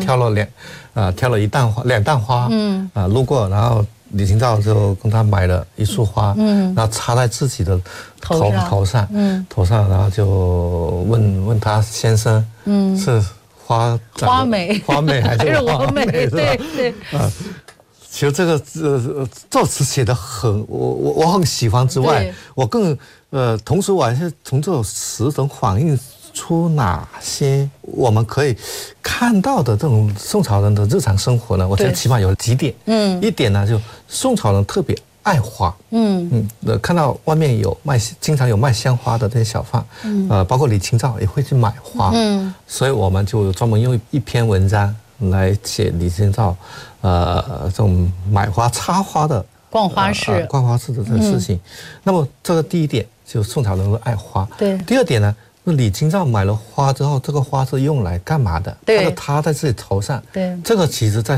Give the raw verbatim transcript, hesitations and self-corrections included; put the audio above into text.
挑了两，啊挑了一担花两担花，嗯啊路过，然后李清照就跟他买了一束花，嗯，然后插在自己的头头上，头上嗯头上，然后就问问他先生，嗯是花花美花美还是我美？对对啊。其实这个呃作词写得很，我我我很喜欢之外，我更呃，同时我还是从这首词中反映出哪些我们可以看到的这种宋朝人的日常生活呢？我觉得起码有几点。嗯，一点呢，就宋朝人特别爱花。嗯嗯，呃，看到外面有卖，经常有卖香花的这些小贩，嗯，呃，包括李清照也会去买花。嗯，所以我们就专门用一篇文章来写李清照，呃，这种买花插花的逛花市、呃呃、 逛花市的这个事情。嗯、那么这个第一点，就宋朝人爱花。 对。 第二点呢，李清照买了花之后，这个花是用来干嘛的？ 对。 它是插在自己头上。 对。 这个其实在